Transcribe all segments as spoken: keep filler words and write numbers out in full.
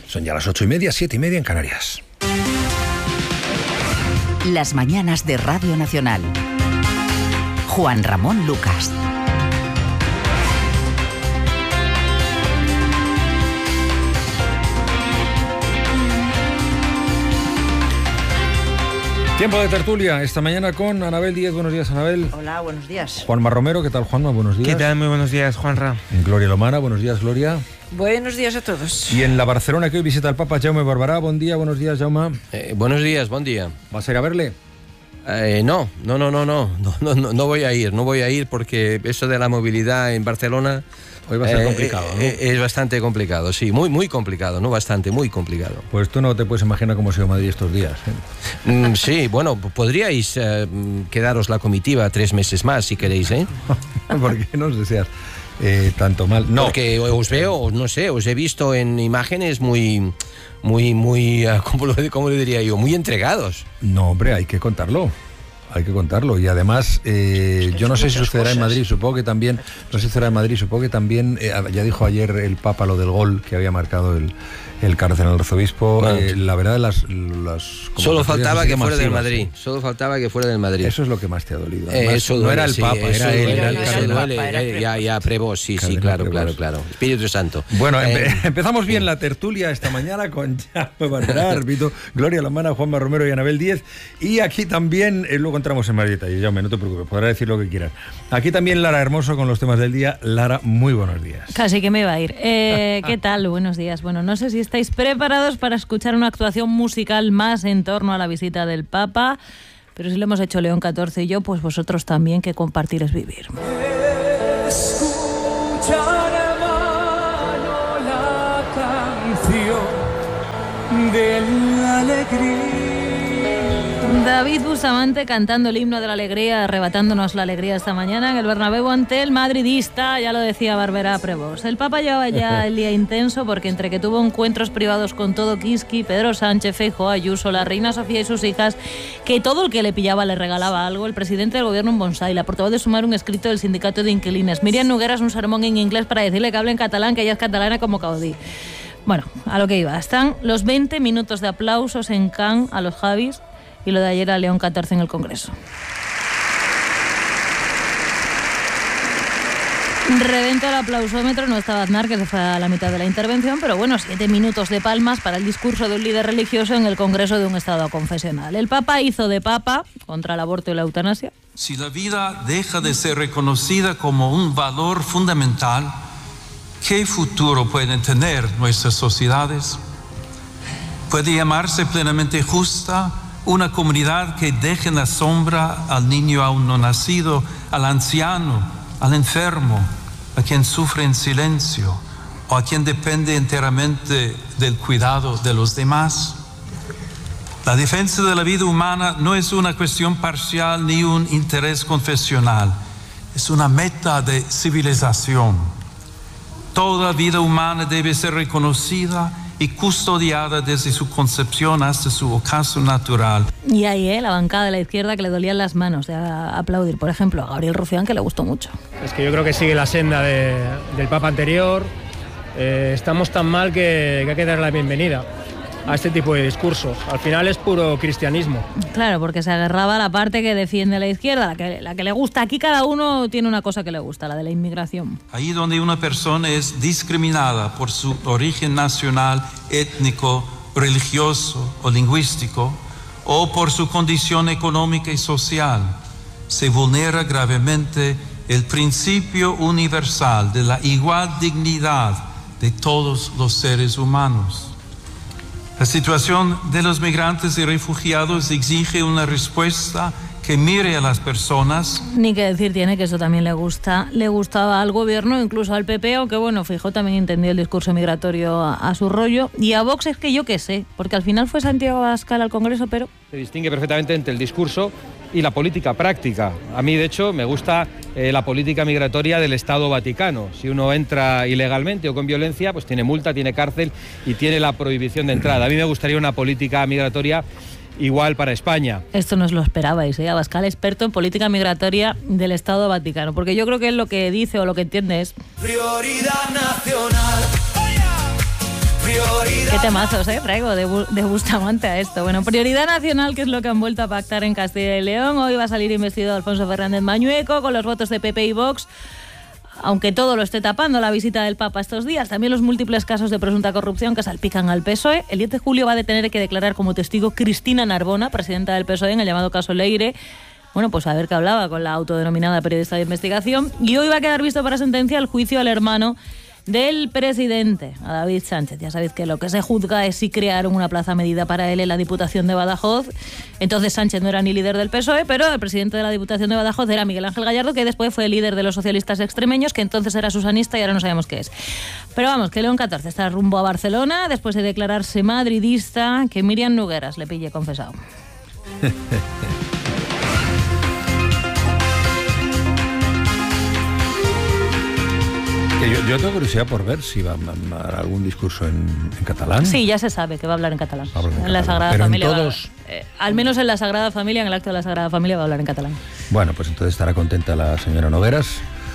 Son ya las ocho y media, siete y media en Canarias. Las mañanas de Radio Nacional. Juan Ramón Lucas. Tiempo de tertulia esta mañana con Anabel Díez. Buenos días, Anabel. Hola, buenos días. Juanma Romero, ¿qué tal, Juanma? Buenos días. ¿Qué tal? Muy buenos días, Juanra. Gloria Lomana, buenos días, Gloria. Buenos días a todos. Y en la Barcelona que hoy visita el Papa, Jaume Barbará. Buen día, buenos días, Jaume. Eh, buenos días, buen día. ¿Vas a ir a verle? Eh, no, no, no, no, no, no, no, no voy a ir, no voy a ir porque eso de la movilidad en Barcelona hoy va a ser eh, complicado, ¿no? Eh, es bastante complicado, sí, muy, muy complicado, no bastante, muy complicado. Pues tú no te puedes imaginar cómo ha sido Madrid estos días, ¿eh? Mm, sí, bueno, podríais eh, quedaros la comitiva tres meses más si queréis, ¿eh? ¿Por qué nos deseas eh, tanto mal? No. Porque os veo, no sé, os he visto en imágenes muy, muy, muy, ¿cómo lo, cómo lo diría yo? Muy entregados. No, hombre, hay que contarlo. Hay que contarlo. Y además, eh, yo no sé si sucederá en Madrid, supongo que también, no sé si sucederá en Madrid, supongo que también, eh, ya dijo ayer el Papa lo del gol que había marcado el, el cardenal arzobispo. Bueno, eh, la verdad, las... las solo faltaba que fuera del Madrid, sí. Solo faltaba que fuera del Madrid. Eso es lo que más te ha dolido. Además, eh, eso duele, no era el sí, Papa, era él. Era el cardenal. Ya, ya, Prevost, sí, sí, claro, claro, claro. Espíritu Santo. Bueno, eh, empe empezamos bien la tertulia esta mañana con Jaume Barbará, repito, Gloria Lomana, Juanma Romero y Anabel Díez. Y aquí también, eh, luego entramos en más detalles, Jaume, no te preocupes, podrás decir lo que quieras. Aquí también Lara Hermoso con los temas del día. Lara, muy buenos días. Casi que me iba a ir. Eh, ¿Qué tal? Buenos días. Bueno, no sé si estáis preparados para escuchar una actuación musical más en torno a la visita del Papa, pero si lo hemos hecho León catorce y yo, pues vosotros también, que compartir es vivir. Escuchar a mano la canción de la alegría. David Bustamante cantando el himno de la alegría, arrebatándonos la alegría esta mañana en el Bernabéu ante el madridista, ya lo decía Barberá Prevost. El Papa llevaba ya el día intenso porque entre que tuvo encuentros privados con todo Kiski, Pedro Sánchez, Feijóo, Ayuso, la reina Sofía y sus hijas, que todo el que le pillaba le regalaba algo, el presidente del gobierno un bonsai, la portavoz de Sumar un escrito del sindicato de inquilines, Miriam Nogueras un sermón en inglés para decirle que hable en catalán, que ella es catalana como Caudí. Bueno, a lo que iba. Están los veinte minutos de aplausos en Cannes a los Javis y lo de ayer a León catorce en el Congreso. Reventó el aplausómetro, no estaba Aznar, que se fue a la mitad de la intervención, pero bueno, siete minutos de palmas para el discurso de un líder religioso en el Congreso de un Estado confesional. El Papa hizo de Papa contra el aborto y la eutanasia. Si la vida deja de ser reconocida como un valor fundamental, ¿qué futuro pueden tener nuestras sociedades? ¿Puede llamarse plenamente justa una comunidad que deje en la sombra al niño aún no nacido, al anciano, al enfermo, a quien sufre en silencio o a quien depende enteramente del cuidado de los demás? La defensa de la vida humana no es una cuestión parcial ni un interés confesional, es una meta de civilización. Toda vida humana debe ser reconocida y custodiada desde su concepción hasta su ocaso natural. Y ahí, ¿eh? La bancada de la izquierda que le dolían las manos de aplaudir, por ejemplo, a Gabriel Rufián, que le gustó mucho. Es que yo creo que sigue la senda de, del Papa anterior. Eh, estamos tan mal que, que hay que dar la bienvenida a este tipo de discursos. Al final es puro cristianismo. Claro, porque se agarraba a la parte que defiende la izquierda, la que, la que le gusta. Aquí cada uno tiene una cosa que le gusta, la de la inmigración. Ahí donde una persona es discriminada por su origen nacional, étnico, religioso o lingüístico, o por su condición económica y social, se vulnera gravemente el principio universal de la igual dignidad de todos los seres humanos. La situación de los migrantes y refugiados exige una respuesta que mire a las personas. Ni que decir tiene que eso también le gusta, le gustaba al gobierno, incluso al P P, aunque bueno, Feijóo también entendió el discurso migratorio a, a su rollo. Y a Vox es que yo qué sé, porque al final fue Santiago Abascal al Congreso, pero... Se distingue perfectamente entre el discurso y la política práctica. A mí, de hecho, me gusta eh, la política migratoria del Estado Vaticano. Si uno entra ilegalmente o con violencia, pues tiene multa, tiene cárcel y tiene la prohibición de entrada. A mí me gustaría una política migratoria igual para España. Esto no os lo esperabais, ¿eh? Abascal, experto en política migratoria del Estado Vaticano, porque yo creo que él lo que dice o lo que entiende es... Prioridad nacional, prioridad Qué temazos, ¿eh? Traigo de, Bu- de Bustamante a esto. Bueno, prioridad nacional, que es lo que han vuelto a pactar en Castilla y León. Hoy va a salir investido Alfonso Fernández Mañueco con los votos de P P y Vox. Aunque todo lo esté tapando la visita del Papa estos días, también los múltiples casos de presunta corrupción que salpican al P S O E. El diez de julio va a tener que declarar como testigo Cristina Narbona, presidenta del P S O E, en el llamado caso Leire. Bueno, pues a ver qué hablaba con la autodenominada periodista de investigación. Y hoy va a quedar visto para sentencia el juicio al hermano del presidente, a David Sánchez. Ya sabéis que lo que se juzga es si crearon una plaza medida para él en la Diputación de Badajoz. Entonces Sánchez no era ni líder del P S O E, pero el presidente de la Diputación de Badajoz era Miguel Ángel Gallardo, que después fue líder de los socialistas extremeños, que entonces era susanista y ahora no sabemos qué es. Pero vamos, que León catorce está rumbo a Barcelona después de declararse madridista, que Miriam Nogueras le pille confesado. Yo, yo tengo curiosidad por ver si va a dar algún discurso en, en catalán. Sí, ya se sabe que va a hablar en catalán. En en catalán. la Sagrada Pero Familia. en todos... va, eh, al menos en la Sagrada Familia, en el acto de la Sagrada Familia, va a hablar en catalán. Bueno, pues entonces estará contenta la señora Nogueras.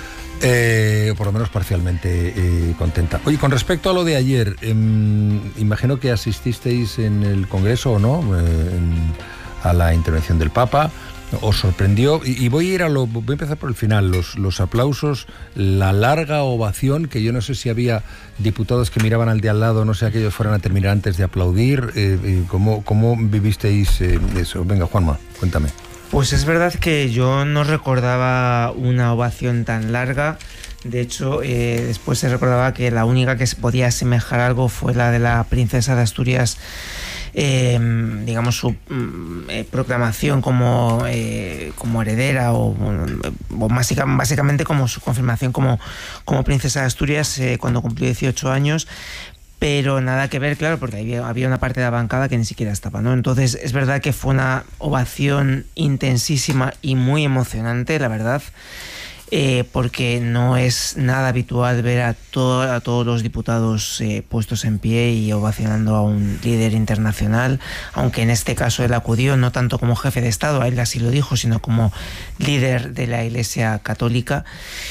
Eh, por lo menos parcialmente eh, contenta. Oye, con respecto a lo de ayer, eh, imagino que asististeis en el Congreso o no, eh, en, a la intervención del Papa. ¿Os sorprendió? Y, y voy a ir a lo, voy a empezar por el final, los, los aplausos, la larga ovación, que yo no sé si había diputados que miraban al de al lado, no sé, aquellos fueran a terminar antes de aplaudir. Eh, ¿cómo, ¿Cómo vivisteis eh, eso? Venga, Juanma, cuéntame. Pues es verdad que yo no recordaba una ovación tan larga. De hecho, eh, después se recordaba que la única que se podía asemejar algo fue la de la princesa de Asturias, eh, digamos su eh, proclamación como, eh, como heredera o, o básica, básicamente como su confirmación como, como princesa de Asturias eh, cuando cumplió dieciocho años. Pero nada que ver, claro, porque había, había una parte de la bancada que ni siquiera estaba, ¿no? Entonces es verdad que fue una ovación intensísima y muy emocionante, la verdad, eh, porque no es nada habitual ver a, to- a todos los diputados eh, puestos en pie y ovacionando a un líder internacional, aunque en este caso él acudió no tanto como jefe de Estado, a él así lo dijo, sino como líder de la Iglesia Católica.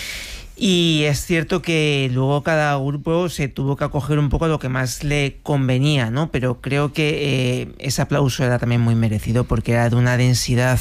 Y es cierto que luego cada grupo se tuvo que acoger un poco a lo que más le convenía, ¿no? Pero creo que eh, ese aplauso era también muy merecido porque era de una densidad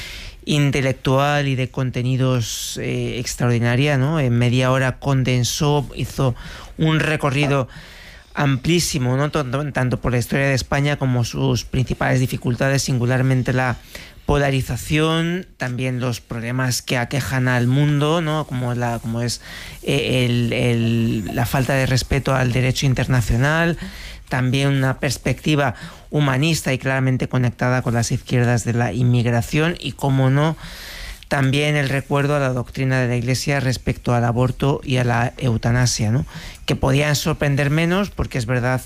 intelectual y de contenidos eh, extraordinaria, ¿no? En media hora condensó, hizo un recorrido amplísimo, ¿no? Tanto, tanto por la historia de España como sus principales dificultades, singularmente la polarización, también los problemas que aquejan al mundo, ¿no? Como, la, como es eh, el, el, la falta de respeto al derecho internacional, también una perspectiva humanista y claramente conectada con las izquierdas de la inmigración y, como no, también el recuerdo a la doctrina de la Iglesia respecto al aborto y a la eutanasia, ¿no? Que podían sorprender menos porque es verdad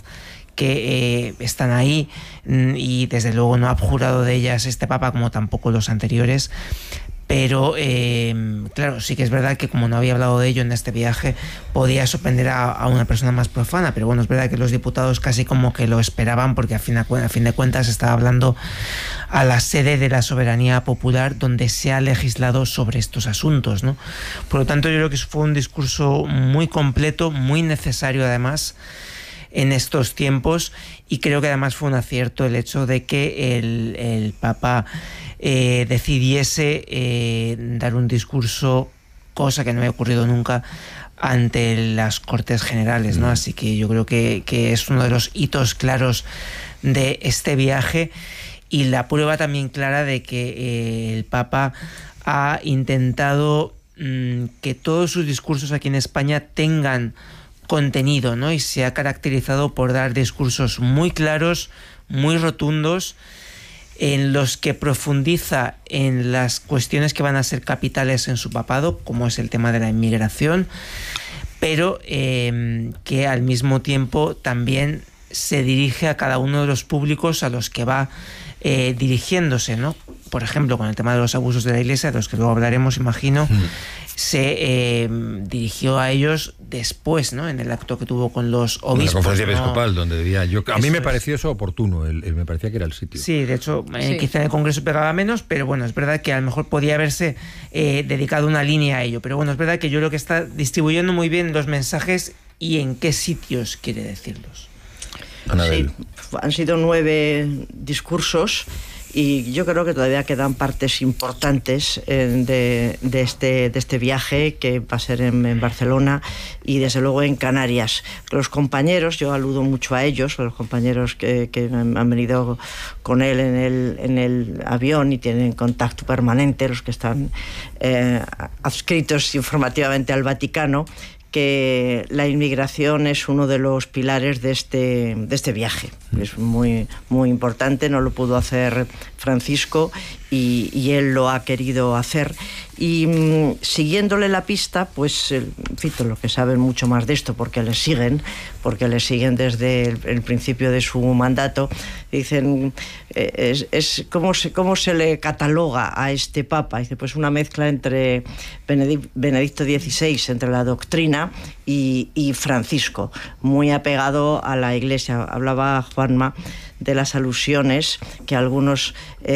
que eh, están ahí y desde luego no ha abjurado de ellas este Papa como tampoco los anteriores, pero eh, claro, sí que es verdad que como no había hablado de ello en este viaje podía sorprender a, a una persona más profana, pero bueno, es verdad que los diputados casi como que lo esperaban porque a fin, a, a fin de cuentas estaba hablando a la sede de la soberanía popular donde se ha legislado sobre estos asuntos, ¿no? Por lo tanto, yo creo que fue un discurso muy completo, muy necesario además en estos tiempos, y creo que además fue un acierto el hecho de que el, el Papa eh, decidiese eh, dar un discurso, cosa que no había ocurrido nunca, ante las Cortes Generales, ¿no? Así que yo creo que, que es uno de los hitos claros de este viaje y la prueba también clara de que eh, el Papa ha intentado mmm, que todos sus discursos aquí en España tengan contenido, ¿no? Y se ha caracterizado por dar discursos muy claros, muy rotundos, en los que profundiza en las cuestiones que van a ser capitales en su papado, como es el tema de la inmigración, pero eh, que al mismo tiempo también se dirige a cada uno de los públicos a los que va eh, dirigiéndose, ¿no? Por ejemplo, con el tema de los abusos de la Iglesia, de los que luego hablaremos, imagino, mm. se eh, dirigió a ellos después, ¿no? En el acto que tuvo con los obispos. En la conferencia ¿no? episcopal, donde debía... Yo, a mí eso me pareció eso oportuno, el, el, me parecía que era el sitio. Sí, de hecho, sí. Eh, quizá en el Congreso pegaba menos, pero bueno, es verdad que a lo mejor podía haberse eh, dedicado una línea a ello. Pero bueno, es verdad que yo creo que está distribuyendo muy bien los mensajes y en qué sitios quiere decirlos. Anabel. Sí, han sido nueve discursos y yo creo que todavía quedan partes importantes eh, de, de, este, de este viaje que va a ser en, en Barcelona y desde luego en Canarias. Los compañeros, yo aludo mucho a ellos, a los compañeros que, que han venido con él en el, en el avión y tienen contacto permanente, los que están eh, adscritos informativamente al Vaticano, que la inmigración es uno de los pilares de este, de este viaje. Es muy, muy importante, no lo pudo hacer Francisco y, y él lo ha querido hacer. Y mmm, siguiéndole la pista, pues, en fin, lo que saben mucho más de esto, porque le siguen, porque le siguen desde el, el principio de su mandato, dicen, eh, es, es ¿cómo, se, ¿cómo se le cataloga a este Papa? Dice, pues una mezcla entre Benedic, Benedicto dieciséis, entre la doctrina y, y Francisco, muy apegado a la Iglesia. Hablaba Juanma de las alusiones que algunos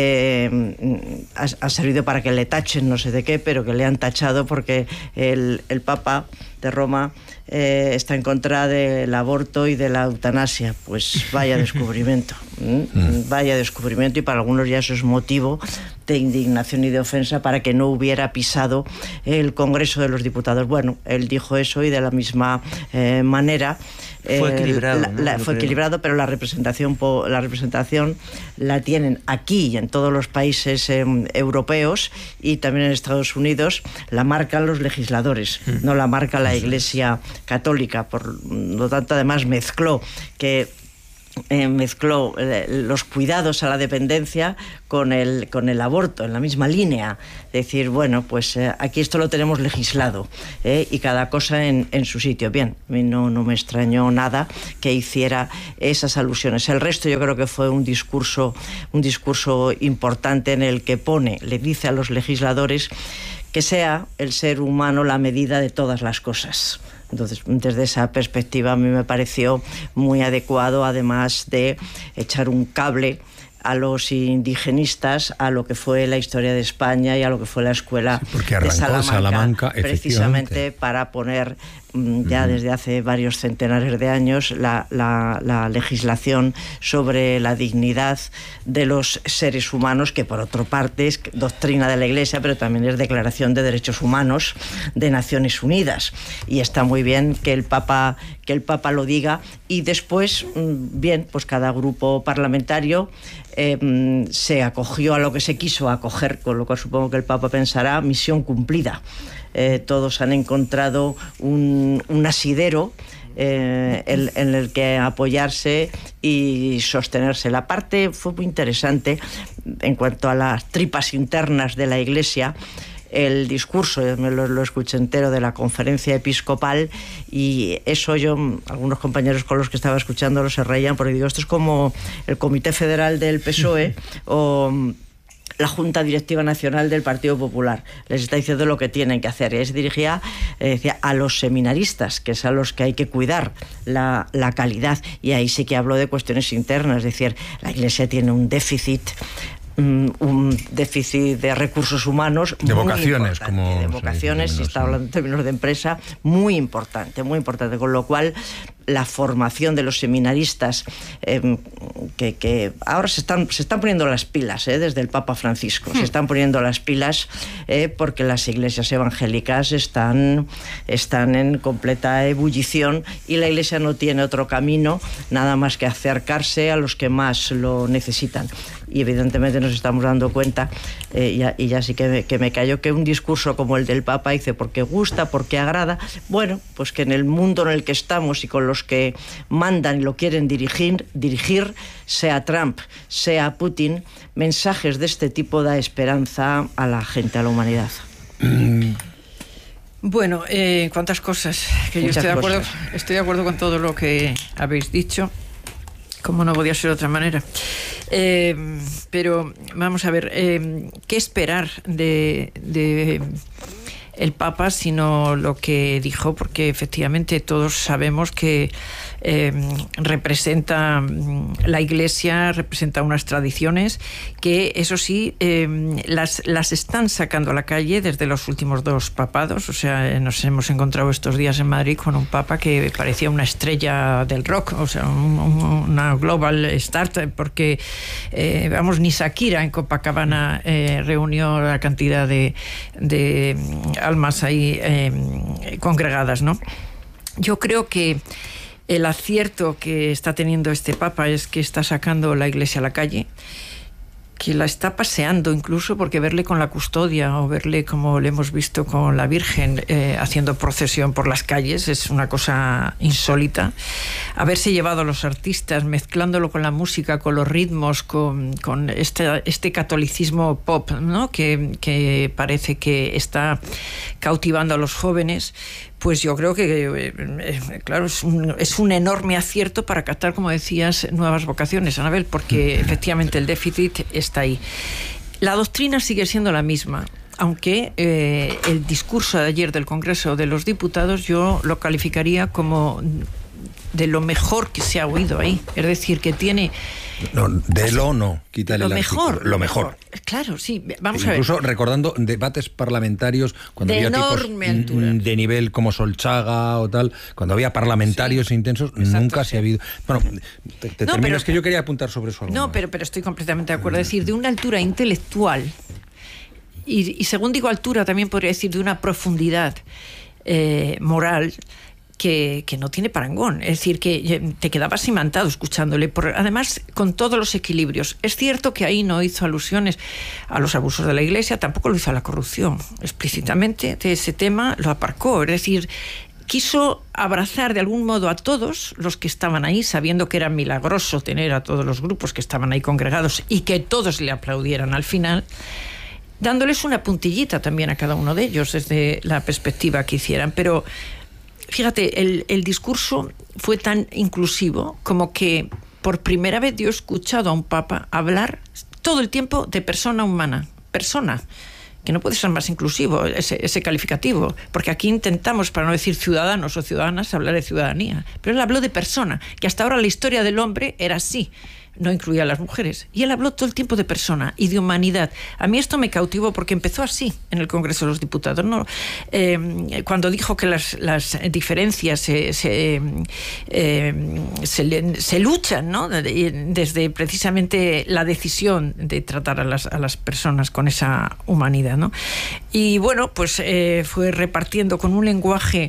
eh, ha, ha servido para que le tachen no sé de qué, pero que le han tachado porque el, el Papa de Roma eh, está en contra del aborto y de la eutanasia. Pues vaya descubrimiento, ¿Mm? vaya descubrimiento, y para algunos ya eso es motivo de indignación y de ofensa para que no hubiera pisado el Congreso de los Diputados. Bueno, él dijo eso y de la misma eh, manera fue equilibrado, la, la, ¿no? fue equilibrado, pero la representación la representación la tienen aquí y en todos los países eh, europeos, y también en Estados Unidos la marcan los legisladores, mm. no la marca la Iglesia Católica. Por lo tanto, además mezcló que Eh, mezcló eh, los cuidados a la dependencia con el, con el aborto, en la misma línea. Decir, bueno, pues eh, aquí esto lo tenemos legislado eh, y cada cosa en, en su sitio. Bien, a mí no, no me extrañó nada que hiciera esas alusiones. El resto yo creo que fue un discurso, un discurso importante en el que pone, le dice a los legisladores que sea el ser humano la medida de todas las cosas. Entonces, desde esa perspectiva a mí me pareció muy adecuado, además de echar un cable a los indigenistas, a lo que fue la historia de España y a lo que fue la escuela sí, porque de Salamanca, Salamanca precisamente efectivamente. para poner ya uh-huh. desde hace varios centenares de años la, la, la legislación sobre la dignidad de los seres humanos, que por otra parte es doctrina de la Iglesia, pero también es Declaración de Derechos Humanos de Naciones Unidas, y está muy bien que el Papa, que el Papa lo diga. Y después, bien, pues cada grupo parlamentario eh, se acogió a lo que se quiso acoger, con lo cual supongo que el Papa pensará misión cumplida. Eh, todos han encontrado un, un asidero eh, en, en el que apoyarse y sostenerse. La parte fue muy interesante en cuanto a las tripas internas de la Iglesia. El discurso, me lo, lo escuché entero, de la conferencia episcopal, y eso yo, algunos compañeros con los que estaba escuchando se reían, porque digo, esto es como el Comité Federal del P S O E o la Junta Directiva Nacional del Partido Popular. Les está diciendo lo que tienen que hacer. Y se dirigía eh, decía, a los seminaristas, que es a los que hay que cuidar la, la calidad. Y ahí sí que habló de cuestiones internas, es decir, la Iglesia tiene un déficit un déficit de recursos humanos de vocaciones, como de vocaciones, si está hablando en términos de empresa, muy importante, muy importante, con lo cual la formación de los seminaristas eh, que, que ahora se están, se están poniendo las pilas eh, desde el Papa Francisco, se están poniendo las pilas eh, porque las iglesias evangélicas están, están en completa ebullición y la Iglesia no tiene otro camino nada más que acercarse a los que más lo necesitan. Y evidentemente nos estamos dando cuenta, eh, y, ya, y ya sí que me, que me cayó, que un discurso como el del Papa dice porque gusta, porque agrada, bueno, pues que en el mundo en el que estamos y con los que mandan y lo quieren dirigir, dirigir, sea Trump, sea Putin, mensajes de este tipo da esperanza a la gente, a la humanidad. Bueno, eh, cuántas cosas, que yo estoy de acuerdo, estoy de acuerdo con todo lo que habéis dicho, como no podía ser de otra manera. Eh, pero vamos a ver, eh, ¿qué esperar de, de el Papa, sino lo que dijo, porque efectivamente todos sabemos que eh, representa la Iglesia, representa unas tradiciones que, eso sí, eh, las, las están sacando a la calle desde los últimos dos papados. O sea, nos hemos encontrado estos días en Madrid con un Papa que parecía una estrella del rock, o sea, un, un, una global star, porque, eh, vamos, ni Shakira en Copacabana eh, reunió la cantidad de, de almas ahí eh, congregadas, ¿no? Yo creo que el acierto que está teniendo este Papa es que está sacando la Iglesia a la calle, que la está paseando incluso, porque verle con la custodia o verle como le hemos visto con la Virgen eh, haciendo procesión por las calles es una cosa insólita. Haberse llevado a los artistas, mezclándolo con la música, con los ritmos, con, con este, este catolicismo pop, ¿no? que, que parece que está cautivando a los jóvenes, pues yo creo que, eh, claro, es un, es un enorme acierto para captar, como decías, nuevas vocaciones, Anabel, porque efectivamente el déficit está ahí. La doctrina sigue siendo la misma, aunque eh, el discurso de ayer del Congreso de los Diputados yo lo calificaría como de lo mejor que se ha oído ahí. Es decir, que tiene... No, de lo no, quítale lo el mejor, artículo. Lo mejor. Claro, sí, vamos Incluso a ver. Incluso recordando debates parlamentarios cuando de había enorme tipos altura. de nivel como Solchaga o tal, cuando había parlamentarios sí, intensos, exacto, nunca sí. se ha habido... Bueno, te, te no, termino, pero, es que yo quería apuntar sobre eso algo No, más. pero, pero estoy completamente de acuerdo. Es decir, de una altura intelectual y, y según digo altura, también podría decir de una profundidad eh, moral... Que, que no tiene parangón, es decir, que te quedabas imantado escuchándole, por, además con todos los equilibrios. Es cierto que ahí no hizo alusiones a los abusos de la Iglesia, tampoco lo hizo a la corrupción, explícitamente de ese tema lo aparcó, es decir, quiso abrazar de algún modo a todos los que estaban ahí, sabiendo que era milagroso tener a todos los grupos que estaban ahí congregados y que todos le aplaudieran al final, dándoles una puntillita también a cada uno de ellos desde la perspectiva que hicieran, pero fíjate, el, el discurso fue tan inclusivo como que por primera vez yo he escuchado a un papa hablar todo el tiempo de persona humana, persona, que no puede ser más inclusivo ese, ese calificativo, porque aquí intentamos, para no decir ciudadanos o ciudadanas, hablar de ciudadanía, pero él habló de persona, que hasta ahora la historia del hombre era así, no incluía a las mujeres, y él habló todo el tiempo de persona y de humanidad. A mí esto me cautivó porque empezó así en el Congreso de los Diputados, ¿no? Eh, cuando dijo que las, las diferencias se, se, eh, se, se luchan, ¿no? Desde precisamente la decisión de tratar a las, a las personas con esa humanidad, ¿no? Y bueno, pues eh, fue repartiendo con un lenguaje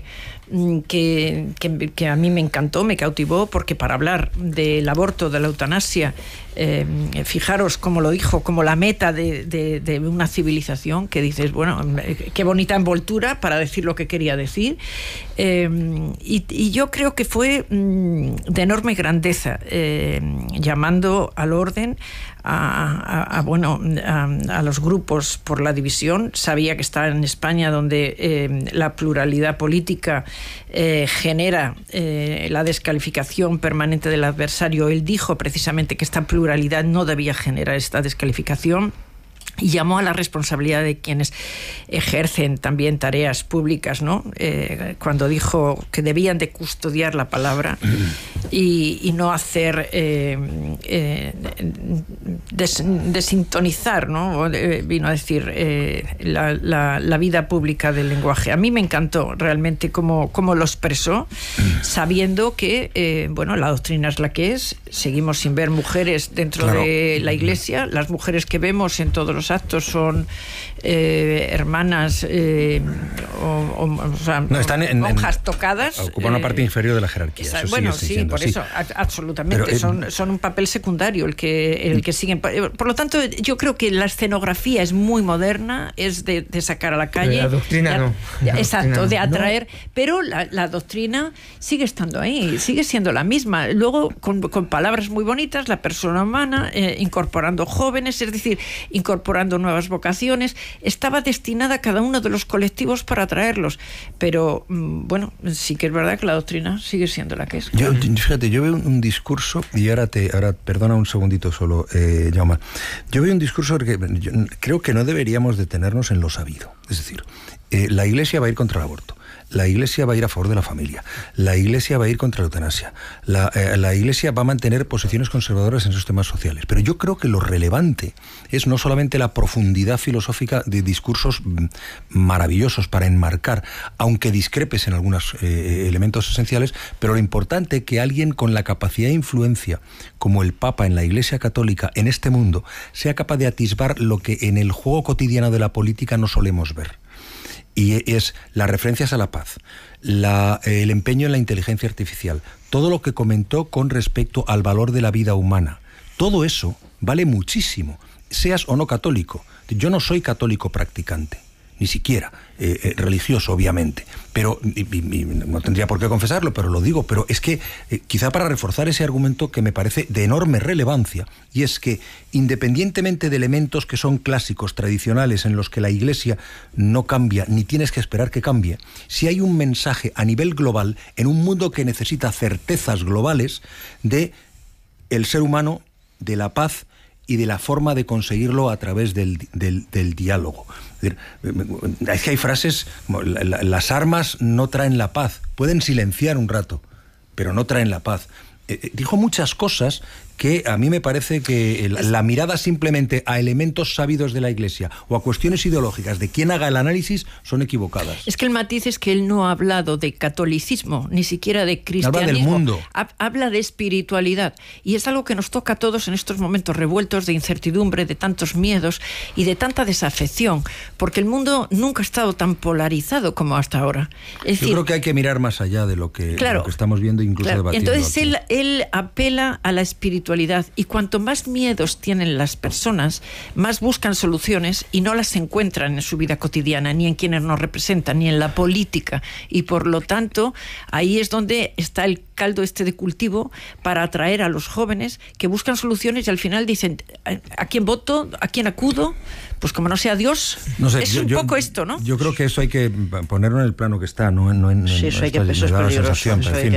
Que, que, que a mí me encantó, me cautivó, porque para hablar del aborto, de la eutanasia, eh, fijaros cómo lo dijo, como la meta de, de, de una civilización, que dices, bueno, qué bonita envoltura para decir lo que quería decir, eh, y, y yo creo que fue mm, de enorme grandeza, eh, llamando al orden, A, a, a, bueno, a, a los grupos por la división. Sabía que está en España, donde eh, la pluralidad política eh, genera eh, la descalificación permanente del adversario. Él dijo precisamente que esta pluralidad no debía generar esta descalificación. Y llamó a la responsabilidad de quienes ejercen también tareas públicas, ¿no? Eh, cuando dijo que debían de custodiar la palabra y, y no hacer eh, eh, des, desintonizar, ¿no? Eh, vino a decir eh, la, la, la vida pública del lenguaje. A mí me encantó realmente cómo, cómo lo expresó, sabiendo que eh, bueno, la doctrina es la que es. Seguimos sin ver mujeres dentro claro. de la Iglesia. Las mujeres que vemos en todos los actos son eh, hermanas eh, o, o, o sea, no, están en, monjas tocadas. Ocupan una parte eh, inferior de la jerarquía. Esa, eso bueno, sí, sí, siendo, por sí. eso, a, absolutamente. Pero, eh, son, son un papel secundario el que, el que siguen. Por lo tanto, yo creo que la escenografía es muy moderna, es de, de sacar a la calle. La doctrina de, no. La exacto, doctrina, de atraer. no. Pero la, la doctrina sigue estando ahí, sigue siendo la misma. Luego, con, con palabras muy bonitas, la persona humana, eh, incorporando jóvenes, es decir, incorporando nuevas vocaciones, estaba destinada a cada uno de los colectivos para atraerlos. Pero, bueno, sí que es verdad que la doctrina sigue siendo la que es. Yo, fíjate, yo veo un, un discurso, y ahora te, ahora, perdona un segundito solo, eh, Jaume. Yo veo un discurso que yo creo que no deberíamos detenernos en lo sabido. Es decir, eh, la Iglesia va a ir contra el aborto. La Iglesia va a ir a favor de la familia. La Iglesia va a ir contra la eutanasia. La, eh, la Iglesia va a mantener posiciones conservadoras en esos temas sociales. Pero yo creo que lo relevante es no solamente la profundidad filosófica de discursos maravillosos para enmarcar, aunque discrepes en algunos eh, elementos esenciales, pero lo importante es que alguien con la capacidad de influencia, como el Papa en la Iglesia Católica en este mundo, sea capaz de atisbar lo que en el juego cotidiano de la política no solemos ver. Y es las referencias a la paz, la, el empeño en la inteligencia artificial, todo lo que comentó con respecto al valor de la vida humana. Todo eso vale muchísimo, seas o no católico. Yo no soy católico practicante, ni siquiera eh, eh, religioso, obviamente, pero y, y, no tendría por qué confesarlo, pero lo digo, pero es que eh, quizá para reforzar ese argumento que me parece de enorme relevancia, y es que independientemente de elementos que son clásicos, tradicionales, en los que la Iglesia no cambia, ni tienes que esperar que cambie, si hay un mensaje a nivel global, en un mundo que necesita certezas globales, de el ser humano, de la paz y de la forma de conseguirlo a través del, del, del diálogo. Es que hay frases como las armas no traen la paz, pueden silenciar un rato, pero no traen la paz. Eh, dijo muchas cosas que a mí me parece que la, la mirada simplemente a elementos sabidos de la Iglesia o a cuestiones ideológicas de quien haga el análisis son equivocadas. Es que el matiz es que él no ha hablado de catolicismo, ni siquiera de cristianismo. Habla del mundo. Ha, habla de espiritualidad. Y es algo que nos toca a todos en estos momentos revueltos de incertidumbre, de tantos miedos y de tanta desafección, porque el mundo nunca ha estado tan polarizado como hasta ahora. Es Yo decir, creo que hay que mirar más allá de lo que, claro, de lo que estamos viendo, incluso claro, debatiendo. Entonces aquí. él, él apela a la espiritualidad. Y cuanto más miedos tienen las personas, más buscan soluciones y no las encuentran en su vida cotidiana, ni en quienes nos representan, ni en la política. Y por lo tanto, ahí es donde está el caldo este de cultivo para atraer a los jóvenes que buscan soluciones y al final dicen, ¿a quién voto? ¿A quién acudo? Pues como no sea Dios, no sé, es yo, un yo, poco esto, ¿no? Yo creo que eso hay que ponerlo en el plano que está, no, no en... Sí, eso hay que, eso es peligroso.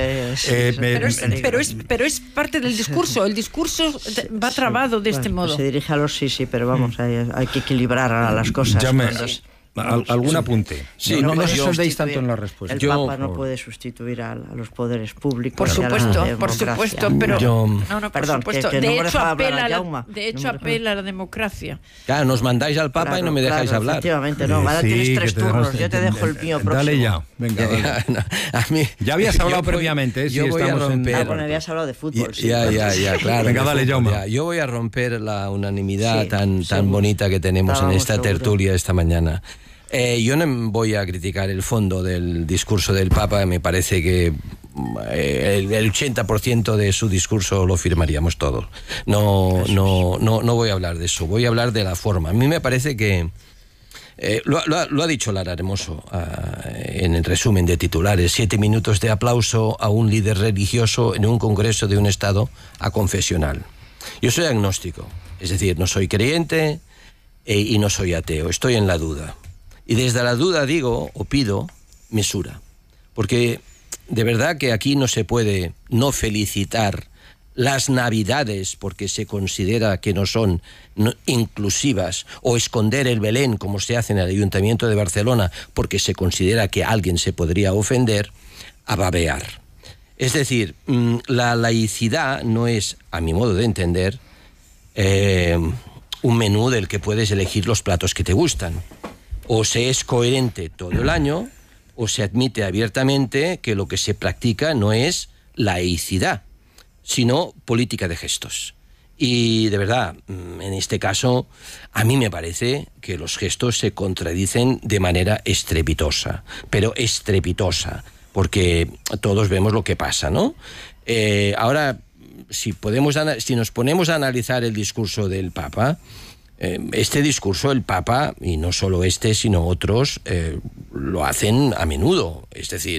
Pero es, pero, es, pero es parte del discurso, el discurso va trabado de bueno, este modo. Pues se dirige a los sí, sí, pero vamos, hay, hay que equilibrar a las cosas. Ya me, cuando, Al, ¿Algún apunte? Sí, no no, no no os extendéis tanto en la respuesta. El yo, Papa no puede sustituir a, a los poderes públicos. Por supuesto, por supuesto, pero yo, no, no, por perdón, supuesto. Que, que de no hecho, apela, a la, Jaume. de hecho no apela a la democracia. Claro, nos mandáis al Papa claro, y no me dejáis claro, hablar. Efectivamente, no. Ahora sí, tienes tres turnos. Yo te dejo el mío próximo. Dale ya, venga. Dale. no, a mí, ya habías hablado voy, previamente. ¿eh? Yo sí, voy a romper. En... Ah, bueno, habías hablado de fútbol. Sí, sí, ya, claro. ya, ya, claro. Venga, dale, Jaume. Yo voy a romper la unanimidad Sí, tan, tan seguro. bonita que tenemos Estábamos en esta seguro. tertulia esta mañana. Eh, yo no voy a criticar el fondo del discurso del Papa, me parece que eh, el, el ochenta por ciento de su discurso lo firmaríamos todos. No, no, no, no voy a hablar de eso, voy a hablar de la forma. A mí me parece que, eh, lo, lo, ha, lo ha dicho Lara Hermoso uh, en el resumen de titulares, siete minutos de aplauso a un líder religioso en un congreso de un estado aconfesional. Yo soy agnóstico, es decir, no soy creyente eh, y no soy ateo, estoy en la duda. Y desde la duda digo o pido mesura, porque de verdad que aquí no se puede no felicitar las Navidades porque se considera que no son no, inclusivas, o esconder el Belén como se hace en el Ayuntamiento de Barcelona porque se considera que alguien se podría ofender, a babear. Es decir, la laicidad no es, a mi modo de entender, eh, un menú del que puedes elegir los platos que te gustan. O se es coherente todo el año, o se admite abiertamente que lo que se practica no es laicidad, sino política de gestos. Y de verdad, en este caso, a mí me parece que los gestos se contradicen de manera estrepitosa, pero estrepitosa, porque todos vemos lo que pasa, ¿no? Eh, ahora, si, podemos, si nos ponemos a analizar el discurso del Papa, este discurso el Papa, y no solo este, sino otros, eh, lo hacen a menudo. Es decir,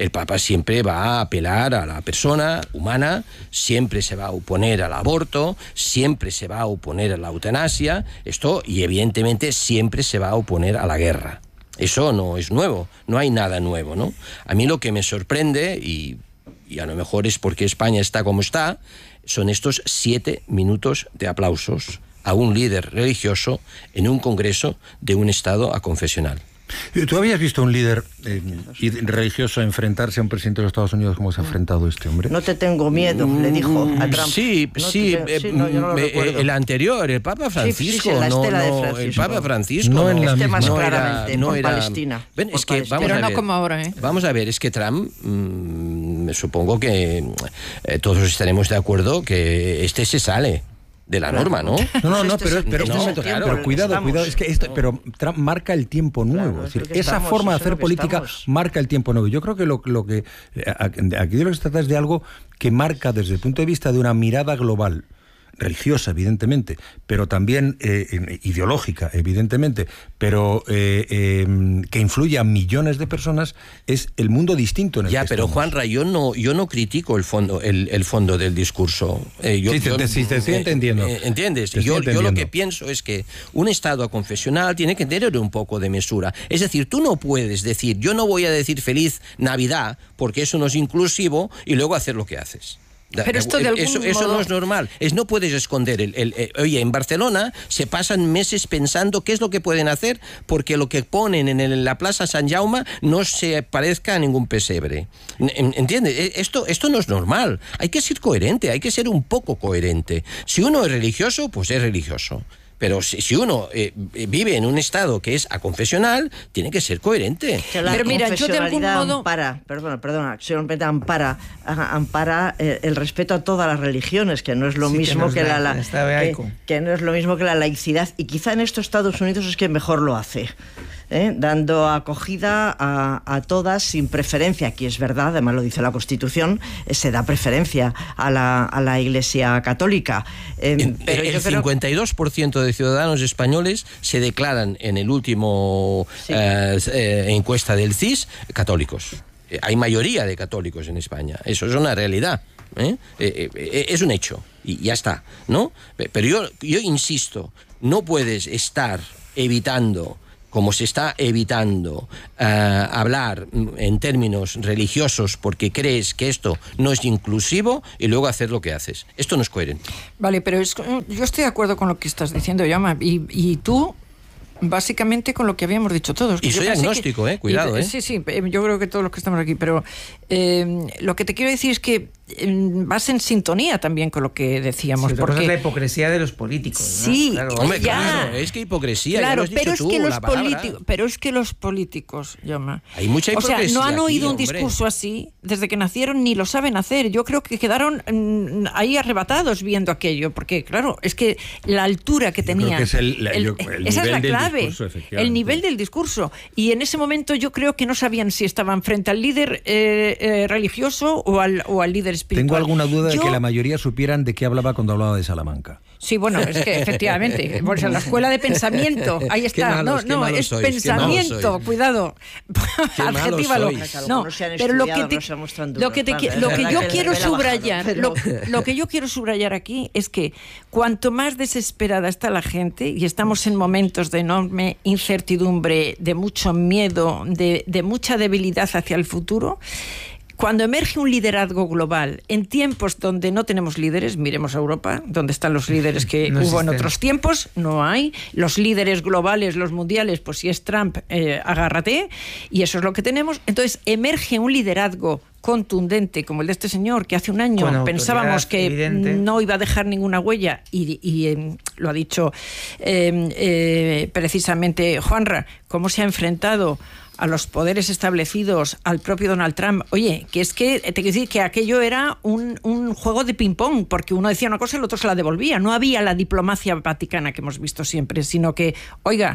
el Papa siempre va a apelar a la persona humana, siempre se va a oponer al aborto, siempre se va a oponer a la eutanasia, esto, y evidentemente siempre se va a oponer a la guerra. Eso no es nuevo, no hay nada nuevo, ¿no? A mí lo que me sorprende, y, y a lo mejor es porque España está como está, son estos siete minutos de aplausos a un líder religioso en un congreso de un Estado aconfesional. ¿Tú habías visto a un líder eh, religioso enfrentarse a un presidente de los Estados Unidos como se ha enfrentado este hombre? No te tengo miedo, le dijo a Trump. Sí, no sí, te, eh, sí no, yo no lo eh, el anterior, el Papa Francisco, sí, sí, sí, la no, estela no, de Francisco. el Papa Francisco, no, en la este misma. más no claramente, era, no por era, Palestina. Ven, por es que Palestina. vamos Pero a no ver, como ahora, ¿eh? Vamos a ver, es que Trump, mmm, supongo que eh, todos estaremos de acuerdo que este se sale de la Claro. norma, ¿no? No, no, no, pero, pero, no, no, claro, pero cuidado, estamos. cuidado, es que esto, pero Trump marca el tiempo nuevo. Claro, es decir, es lo que esa estamos, forma de es hacer lo que política estamos. marca el tiempo nuevo. Yo creo que lo, lo que aquí de lo que se trata es de algo que marca desde el punto de vista de una mirada global, religiosa, evidentemente, pero también eh, ideológica, evidentemente, pero eh, eh, que influye a millones de personas, es el mundo distinto en el Ya, que pero estamos. Juanra, yo no, yo no critico el fondo, el, el fondo del discurso. Eh, yo, Sí, te- yo- te- sí, te estoy entendiendo. eh, ¿Entiendes? Te estoy Yo, yo lo entendiendo. que pienso es que un Estado aconfesional tiene que tener un poco de mesura. Es decir, tú no puedes decir, yo no voy a decir feliz Navidad porque eso no es inclusivo y luego hacer lo que haces. Pero esto de algún eso, eso modo- no es normal. Es, no puedes esconder. El, el, el- oye, en Barcelona se pasan meses pensando qué es lo que pueden hacer porque lo que ponen en, el- en la Plaza San Jaume no se parezca a ningún pesebre. En- ¿Entiendes? E- Esto, esto no es normal. Hay que ser coherente, hay que ser un poco coherente. Si uno es religioso, pues es religioso. Pero si, si uno eh, vive en un estado que es aconfesional, tiene que ser coherente. Que la Pero mira, yo de algún confesionalidad modo- ampara, perdona, perdona, solamente ampara, a- ampara eh, el respeto a todas las religiones, que no es lo Sí, que mismo nos que, da- la, la- está que, laico. que no es lo mismo que la laicidad, y quizá en estos Estados Unidos es que mejor lo hace, ¿eh? Dando acogida a, a todas sin preferencia. Aquí es verdad, además lo dice la Constitución, eh, se da preferencia a la, a la Iglesia Católica. Eh, En- pero el yo creo- cincuenta y dos por ciento de ciudadanos españoles se declaran en el último Sí. eh, eh, encuesta del C I S católicos. Eh, Hay mayoría de católicos en España. Eso es una realidad. ¿eh? Eh, eh, es un hecho. Y ya está, ¿no? Pe- Pero yo, yo insisto, no puedes estar evitando, como se está evitando, eh, hablar mm, en términos religiosos porque crees que esto no es inclusivo y luego hacer lo que haces. Esto no es coherente. Vale, pero es, yo estoy de acuerdo con lo que estás diciendo, Yama, y, y tú básicamente con lo que habíamos dicho todos. que Y yo soy pensé agnóstico, que- eh, cuidado, y- eh. Sí, sí, eh, yo creo que todos los que estamos aquí, pero eh, lo que te quiero decir es que eh, vas en sintonía también con lo que decíamos, Sí, otra cosa porque es la hipocresía de los políticos, ¿no? Sí, Claro, Hombre, ya. claro, es que hipocresía, ya Claro, lo has dicho pero es tú, que los la palabra. políticos, pero es que los políticos, Yoma, Hay mucha o sea, hipocresía no han aquí, oído un hombre. discurso así desde que nacieron ni lo saben hacer. Yo creo que quedaron mm, ahí arrebatados viendo aquello, porque claro, es que la altura que creo tenían, que es el- la- yo- el esa es la nivel del clave, discurso, efectivamente. el nivel del discurso. Y en ese momento yo creo que no sabían si estaban frente al líder eh, eh, religioso o al, o al líder espiritual. Tengo alguna duda de Yo- que la mayoría supieran de qué hablaba cuando hablaba de Salamanca. Sí, bueno, es que efectivamente, pues en la escuela de pensamiento, ahí está, malos, qué no, no, malos es sois, qué malos pensamiento, sois. cuidado, Qué malos adjetívalo. sois. No, Algunos se han pero lo que estudiado, te, no se muestran lo que, te, duros, qui- lo claro, que es yo verdad que quiero el nivel ha bajado, subrayar, pero- lo, lo que yo quiero subrayar aquí es que cuanto más desesperada está la gente, y estamos en momentos de enorme incertidumbre, de mucho miedo, de, de mucha debilidad hacia el futuro, cuando emerge un liderazgo global en tiempos donde no tenemos líderes, miremos a Europa, donde están los líderes que No hubo en existen. otros tiempos, no hay. Los líderes globales, los mundiales, pues si es Trump, eh, agárrate, y eso es lo que tenemos. Entonces emerge un liderazgo contundente como el de este señor, que hace un año Con autoridad pensábamos que evidente. no iba a dejar ninguna huella, y, y, eh, lo ha dicho eh, eh, precisamente Juanra, cómo se ha enfrentado a los poderes establecidos, al propio Donald Trump. Oye, que es que, te quiero decir que aquello era un, un juego de ping-pong, porque uno decía una cosa y el otro se la devolvía. No había la diplomacia vaticana que hemos visto siempre, sino que, oiga,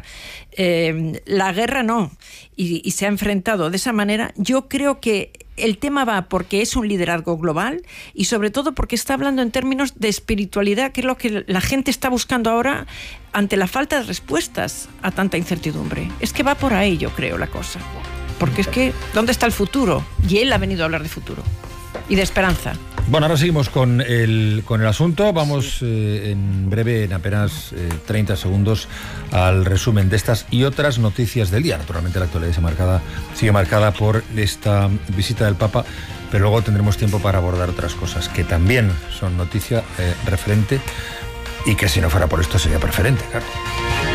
eh, la guerra no. Y, y se ha enfrentado de esa manera. Yo creo que el tema va porque es un liderazgo global y sobre todo porque está hablando en términos de espiritualidad, que es lo que la gente está buscando ahora ante la falta de respuestas a tanta incertidumbre. Es que va por ahí, yo creo, la cosa. porque es que, ¿dónde está el futuro? Y él ha venido a hablar de futuro y de esperanza. Bueno, ahora seguimos con el, con el asunto. Vamos eh, en breve, en apenas eh, treinta segundos, al resumen de estas y otras noticias del día. Naturalmente la actualidad sigue marcada, sigue marcada por esta visita del Papa, pero luego tendremos tiempo para abordar otras cosas que también son noticia eh, referente y que si no fuera por esto sería preferente, claro.